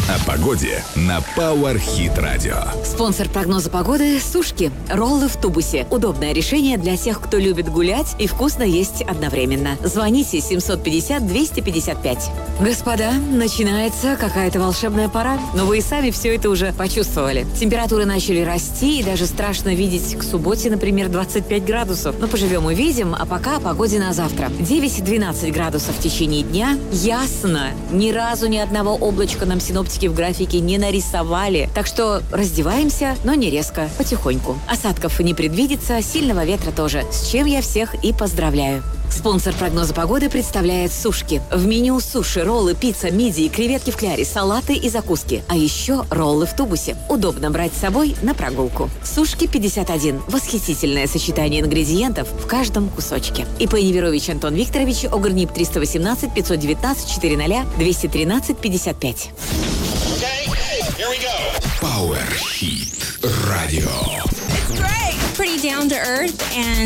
О погоде на Power Hit Radio. Спонсор прогноза погоды – сушки. Роллы в тубусе. Удобное решение для тех, кто любит гулять и вкусно есть одновременно. Звоните 750-255. Господа, начинается какая-то волшебная пора. Но вы и сами все это уже почувствовали. Температуры начали расти, и даже страшно видеть к субботе, например, 25 градусов. Но поживем увидим, а пока о погоде на завтра. 9-12 градусов в течение дня. Ясно. Ни разу ни одного облачка нам синоптики в графике не нарисовали. Так что раздеваемся, но не резко, потихоньку. Осадков не предвидится, сильного ветра тоже. С чем я всех и поздравляю. Спонсор прогноза погоды представляет сушки. В меню суши, роллы, пицца, мидии, креветки в кляре, салаты и закуски. А еще роллы в тубусе. Удобно брать с собой на прогулку. Сушки 51. Восхитительное сочетание ингредиентов в каждом кусочке. ИП Неверович Антон Викторович, ОГРНИП 318 519 400 213 55. Power Hit Radio. It's great. Pretty down to earth and